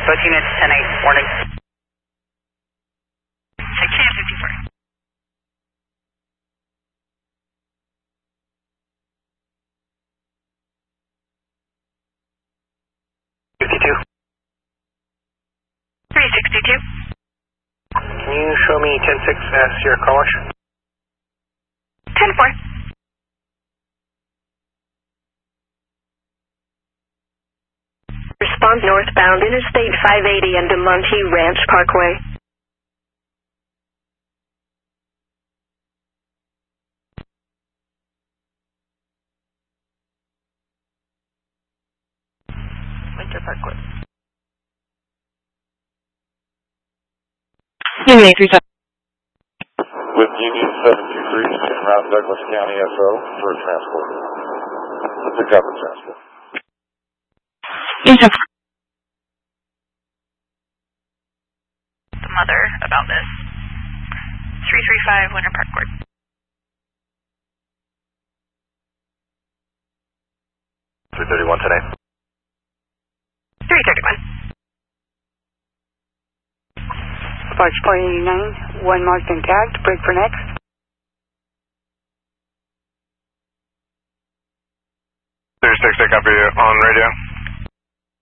both units 10-8, warning. 6-54. 52. 362. Can you show me 10-6 as your car wash? 10-4. Respond northbound Interstate 580 and DeMonte Ranch Parkway. Winter Parkway. Unit 837. With Union 723 en route Douglas County FO for transport. It's a government transport. Unit The mother about this. 335 Winter Park Court. 331 today. 331. Barge point 89, one marked intact, break for next. There's 6, copy on radio.